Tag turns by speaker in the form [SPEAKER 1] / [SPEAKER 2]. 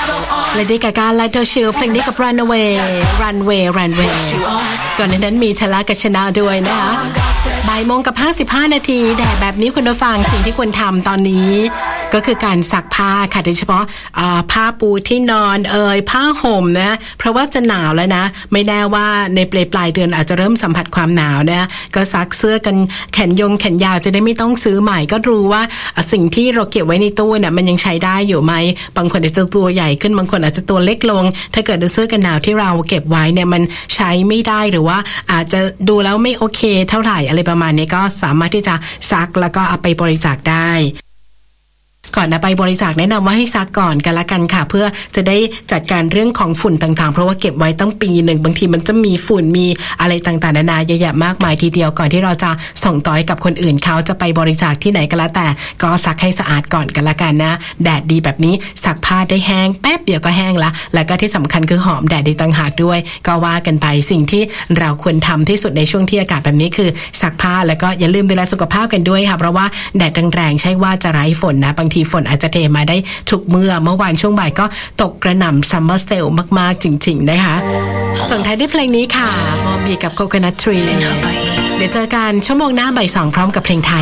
[SPEAKER 1] Lady Gaga Light Your Shield เพลงนี้กับ Runaway ก่อนในนั้นมีชละกับชนะด้วยนะคะบ่ายโมงกับ55นาทีแดดแบบนี้คุณผู้ฟังสิ่งที่ควรทำตอนนี้ก็คือการซักผ้าค่ะโดยเฉพาะผ้าปูที่นอนผ้าห่มนะเพราะว่าจะหนาวแล้วนะไม่แน่ว่าในปลายเดือนอาจจะเริ่มสัมผัสความหนาวนะก็ซักเสื้อกันแขนยาวจะได้ไม่ต้องซื้อใหม่ก็รู้ว่าสิ่งที่เราเก็บไว้ในตู้เนี่ยมันยังใช้ได้อยู่ไหมบางคนอาจจะตัวใหญ่ขึ้นบางคนอาจจะตัวเล็กลงถ้าเกิดเสื้อกันหนาวที่เราเก็บไว้เนี่ยมันใช้ไม่ได้หรือว่าอาจจะดูแล้วไม่โอเคเท่าไหร่อะไรประมาณนี้ก็สามารถที่จะซักแล้วก็เอาไปบริจาคได้ก่อนไปบริจาคแนะนำว่าให้ซักก่อนกันละกันค่ะเพื่อจะได้จัดการเรื่องของฝุ่นต่างๆเพราะว่าเก็บไว้ตั้งปีหนึ่งบางทีมันจะมีฝุ่นมีอะไรต่างๆนานาเยอะแยะมากมายทีเดียวก่อนที่เราจะส่งต่อให้กับคนอื่นเขาจะไปบริจาคที่ไหนก็แล้วแต่ก็ซักให้สะอาดก่อนกันละกันนะแดดดีแบบนี้ซักผ้าได้แห้งแป๊บเดียวก็แห้งละแล้วก็ที่สำคัญคือหอมแดดดีต่างหากด้วยก็ว่ากันไปสิ่งที่เราควรทำที่สุดในช่วงที่อากาศแบบนี้คือซักผ้าแล้วก็อย่าลืมดูแลสุขภาพกันด้วยค่ะเพราะว่าแดดแรงๆใช่ว่าจะไร้ฝนนะบางทีฝนอาจจะเทมาได้ทุกเมื่อวานช่วงบ่ายก็ตกกระหน่ำซัมเมอร์เซลมากๆจริงๆนะคะส่งท้ายด้วยเพลงนี้ค่ะมอมบีกับโคโคนัททรีเดี๋ยวเจอกันชั่วโมงหน้าบ่าย 2พร้อมกับเพลงไทย